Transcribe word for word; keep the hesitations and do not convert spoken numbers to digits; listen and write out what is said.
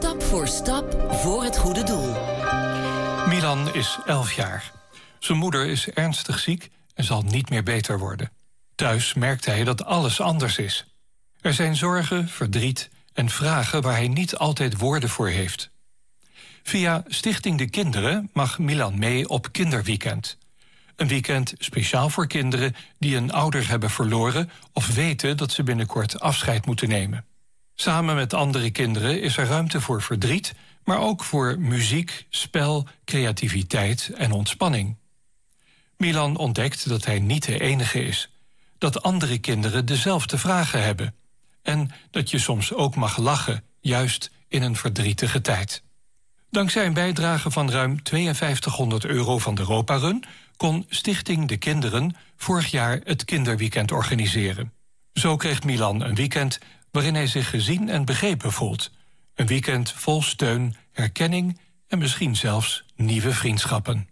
Stap voor stap voor het goede doel. Milan is elf jaar. Zijn moeder is ernstig ziek en zal niet meer beter worden. Thuis merkt hij dat alles anders is. Er zijn zorgen, verdriet en vragen waar hij niet altijd woorden voor heeft. Via Stichting De Kinderen mag Milan mee op kinderweekend. Een weekend speciaal voor kinderen die een ouder hebben verloren of weten dat ze binnenkort afscheid moeten nemen. Samen met andere kinderen is er ruimte voor verdriet, maar ook voor muziek, spel, creativiteit en ontspanning. Milan ontdekt dat hij niet de enige is, dat andere kinderen dezelfde vragen hebben en dat je soms ook mag lachen, juist in een verdrietige tijd. Dankzij een bijdrage van ruim tweeënvijftighonderd euro van de Europa-run kon Stichting De Kinderen vorig jaar het kinderweekend organiseren. Zo kreeg Milan een weekend waarin hij zich gezien en begrepen voelt. Een weekend vol steun, herkenning en misschien zelfs nieuwe vriendschappen.